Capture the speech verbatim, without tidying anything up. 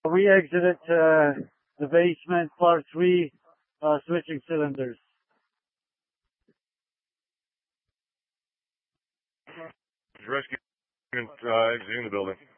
we exited uh, the basement, part three, uh, switching cylinders. Rescue uh, exiting the building.